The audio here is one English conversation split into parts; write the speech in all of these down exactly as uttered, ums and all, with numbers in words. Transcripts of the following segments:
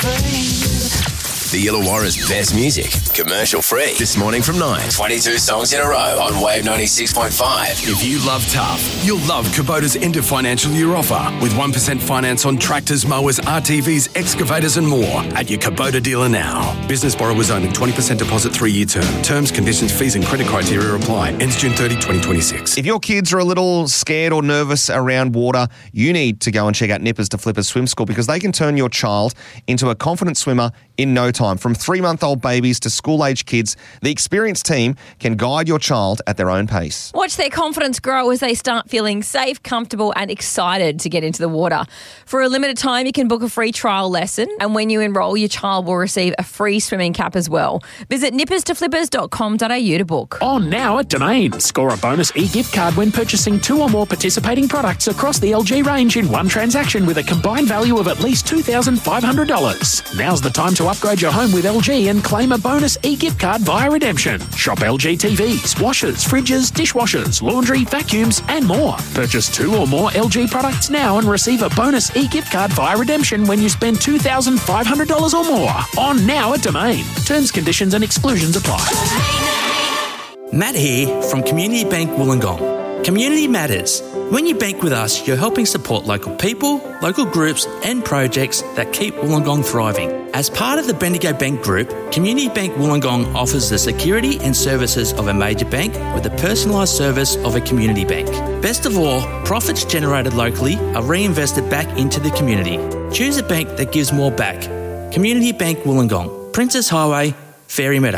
The Illawarra's best music, commercial free. This morning from nine. twenty-two songs in a row on Wave ninety-six point five. If you love tough, you'll love Kubota's end of financial year offer with one percent finance on tractors, mowers, R T Vs, excavators and more at your Kubota dealer now. Business borrowers only, twenty percent deposit, three-year term. Terms, conditions, fees and credit criteria apply. Ends June thirtieth, twenty twenty-six. If your kids are a little scared or nervous around water, you need to go and check out Nippers to Flippers Swim School because they can turn your child into a confident swimmer in no time. From three-month-old babies to school-age kids, the experienced team can guide your child at their own pace. Watch their confidence grow as they start feeling safe, comfortable and excited to get into the water. For a limited time, you can book a free trial lesson, and when you enrol, your child will receive a free swimming cap as well. Visit nippers to flippers dot com dot a u to book. On now at Domain. Score a bonus e-gift card when purchasing two or more participating products across the L G range in one transaction with a combined value of at least two thousand five hundred dollars. Now's the time to upgrade your home with L G and claim a bonus e-gift card via redemption. Shop L G T Vs, washers, fridges, dishwashers, laundry, vacuums and more. Purchase two or more L G products now and receive a bonus e-gift card via redemption when you spend two thousand five hundred dollars or more. On now at Domain. Terms, conditions and exclusions apply. Matt here from Community Bank Wollongong. Community matters. When you bank with us, you're helping support local people, local groups and projects that keep Wollongong thriving. As part of the Bendigo Bank Group, Community Bank Wollongong offers the security and services of a major bank with the personalised service of a community bank. Best of all, profits generated locally are reinvested back into the community. Choose a bank that gives more back. Community Bank Wollongong, Princess Highway, Fairy Meadow.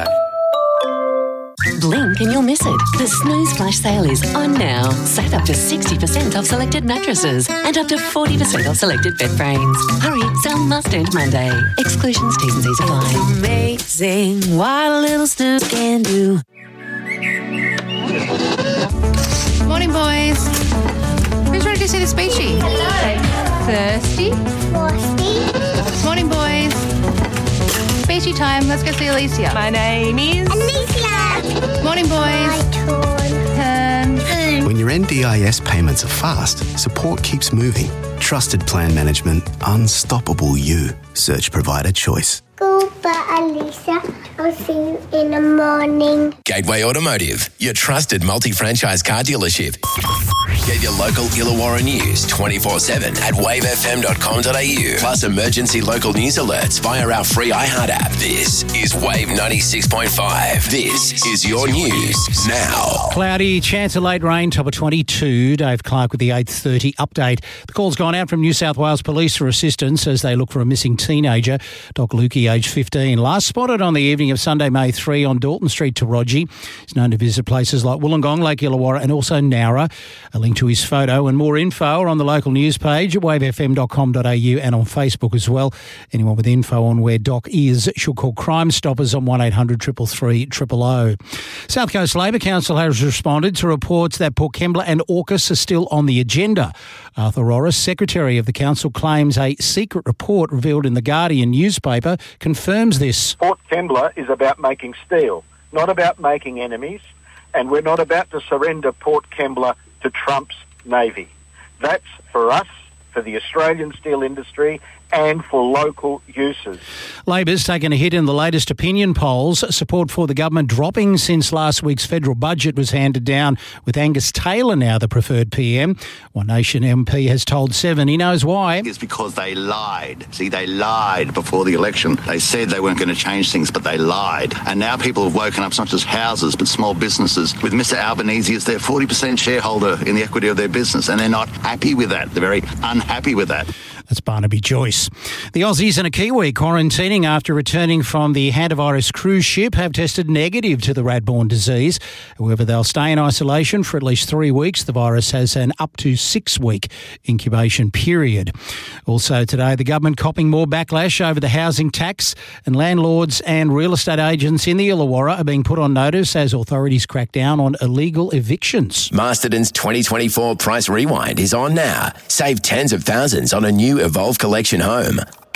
Blink and you'll miss it. The Snooze Flash Sale is on now. Save up to sixty percent off selected mattresses and up to forty percent off selected bed frames. Hurry, sale must end Monday. Exclusions, T's and C's apply. Amazing what a little snooze can do. Morning, boys. Who's ready to see the speechy? Hello. Thirsty? Thirsty. Morning, boys. Speechy time. Let's go see Alicia. My name is Alicia. Morning, boys. My turn. Turn. When your N D I S payments are fast, support keeps moving. Trusted plan management, unstoppable you. Search provider choice. Goodbye, Alicia. I'll see you in the morning. Gateway Automotive, your trusted multi-franchise car dealership. Get your local Illawarra news twenty-four seven at wave f m dot com dot a u. Plus emergency local news alerts via our free iHeart app. This is Wave ninety-six point five. This is your news now. Cloudy, chance of late rain, top of twenty-two. Dave Clark with the eight thirty update. The call's gone out from New South Wales Police for assistance as they look for a missing teenager, Doc Lukey, aged fifteen. Last spotted on the evening of Sunday, May third on Dalton Street, Taroji. He's known to visit places like Wollongong, Lake Illawarra and also Nowra. A link to his photo and more info are on the local news page at wave f m dot com dot a u and on Facebook as well. Anyone with info on where Doc is should call Crime Stoppers on one eight hundred three three three zero zero. South Coast Labor Council has responded to reports that Port Kembla and AUKUS are still on the agenda. Arthur Orris, Secretary of the Council, claims a secret report revealed in the Guardian newspaper confirms this. Port Kembla is about making steel, not about making enemies, and we're not about to surrender Port Kembla to Trump's Navy. That's for us, for the Australian steel industry and for local uses. Labor's taken a hit in the latest opinion polls. Support for the government dropping since last week's federal budget was handed down, with Angus Taylor now the preferred P M. One Nation M P has told Seven he knows why. It's because they lied. See, they lied before the election. They said they weren't going to change things, but they lied. And now people have woken up, it's not just houses, but small businesses, with Mister Albanese as their forty percent shareholder in the equity of their business, and they're not happy with that. They're very unhappy with that. That's Barnaby Joyce. The Aussies and a Kiwi quarantining after returning from the hantavirus cruise ship have tested negative to the rat-borne disease. However, they'll stay in isolation for at least three weeks. The virus has an up to six-week incubation period. Also today, the government copping more backlash over the housing tax, and landlords and real estate agents in the Illawarra are being put on notice as authorities crack down on illegal evictions. Masterton's twenty twenty-four Price Rewind is on now. Save tens of thousands on a new Evolve Collection home.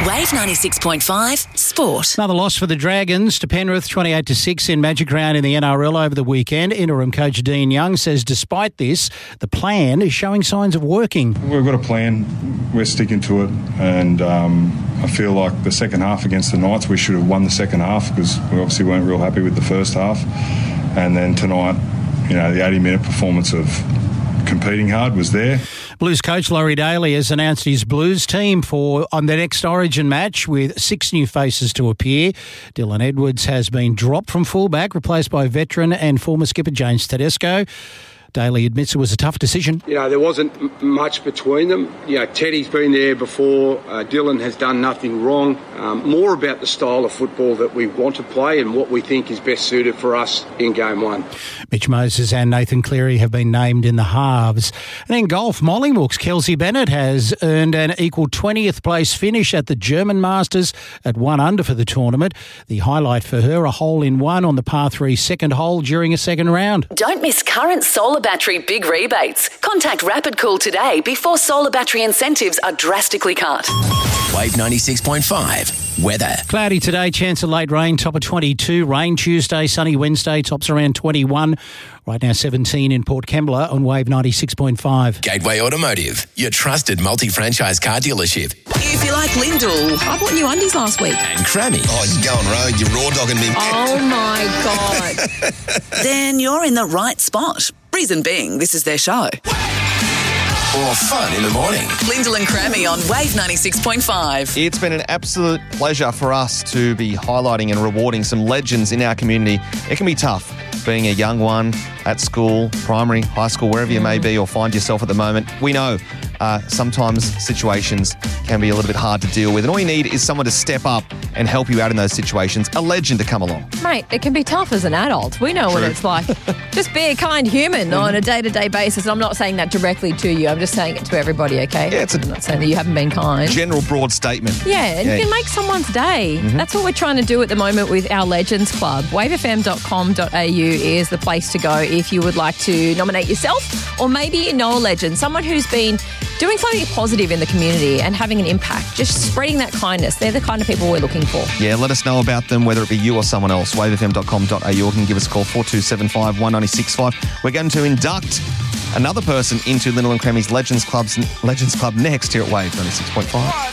Wave ninety-six point five Sport. Another loss for the Dragons to Penrith, twenty-eight to six in Magic Round in the N R L over the weekend. Interim coach Dean Young says despite this, the plan is showing signs of working. We've got a plan. We're sticking to it. And um, I feel like the second half against the Knights, we should have won the second half because we obviously weren't real happy with the first half. And then tonight, you know, the eighty-minute performance of competing hard was there. Blues coach Laurie Daly has announced his Blues team for on the next Origin match with six new faces to appear. Dylan Edwards has been dropped from fullback, replaced by veteran and former skipper James Tedesco. Daly admits it was a tough decision. You know, there wasn't m- much between them. You know, Teddy's been there before. Uh, Dylan has done nothing wrong. Um, more about the style of football that we want to play and what we think is best suited for us in game one. Mitch Moses and Nathan Cleary have been named in the halves. And in golf, Mollymook's Kelsey Bennett has earned an equal twentieth place finish at the German Masters at one under for the tournament. The highlight for her, a hole in one on the par three second hole during a second round. Don't miss current solar battery big rebates. Contact Rapid Cool today before solar battery incentives are drastically cut. Wave ninety-six point five weather. Cloudy today, chance of late rain, top of twenty-two. Rain Tuesday, sunny Wednesday, tops around twenty-one. Right now seventeen in Port Kembla on Wave ninety-six point five. Gateway Automotive, your trusted multi-franchise car dealership. If you like Lyndall, I bought new undies last week. And Crammy. Oh, you're going rogue. You're raw dogging me. Oh, my God. Then you're in the right spot. Reason being, this is their show. Or fun in the morning. Lyndall and Crammy on Wave ninety-six point five. It's been an absolute pleasure for us to be highlighting and rewarding some legends in our community. It can be tough being a young one at school, primary, high school, wherever you may be or find yourself at the moment. We know uh, sometimes situations can be a little bit hard to deal with, and all you need is someone to step up and help you out in those situations, a legend to come along. Mate, it can be tough as an adult. We know True. what it's like. Just be a kind human mm-hmm. on a day-to-day basis. And I'm not saying that directly to you. I'm just saying it to everybody, okay? Yeah, it's a I'm not saying that you haven't been kind. General broad statement. Yeah, and yeah. you can make someone's day. Mm-hmm. That's what we're trying to do at the moment with our Legends Club. wave f m dot com dot a u is the place to go if you would like to nominate yourself or maybe you know a legend, someone who's been doing something positive in the community and having an impact, just spreading that kindness. They're the kind of people we're looking for. Yeah, let us know about them, whether it be you or someone else. wave f m dot com dot a u or can give us a call, four two seven five, one nine six five. We're going to induct another person into Lyndall and Crammy's Legends Club's Legends Club next here at Wave ninety-six point five.